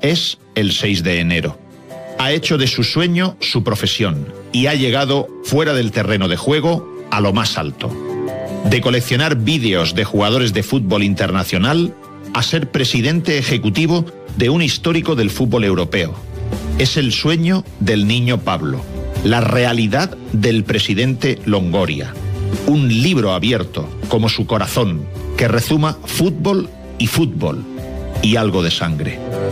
Es el 6 de enero. Ha hecho de su sueño su profesión y ha llegado fuera del terreno de juego a lo más alto. De coleccionar vídeos de jugadores de fútbol internacional a ser presidente ejecutivo de un histórico del fútbol europeo. Es el sueño del niño Pablo, la realidad del presidente Longoria. Un libro abierto, como su corazón, que rezuma fútbol y algo de sangre.